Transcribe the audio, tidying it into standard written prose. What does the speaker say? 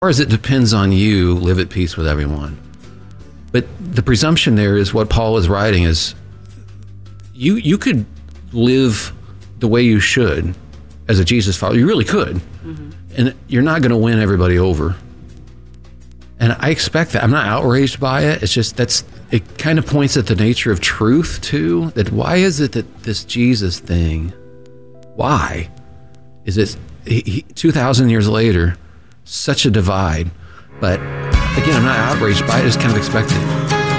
Or as it depends on you, live at peace with everyone. But the presumption there is what Paul is writing is you could live the way you should as a Jesus follower. You really could. Mm-hmm. And you're not going to win everybody over. And I expect that. I'm not outraged by it. It's just it kind of points at the nature of truth too, that why is it that this Jesus thing, why is it 2,000 years later, such a divide? But again, I'm not outraged by it. I just kind of expect it.